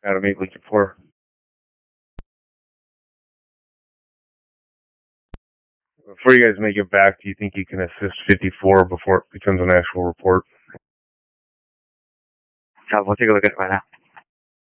Adam 8, Lincoln 4. Before you guys make it back, do you think you can assist 54 before it becomes an actual report? We'll take a look at it right now.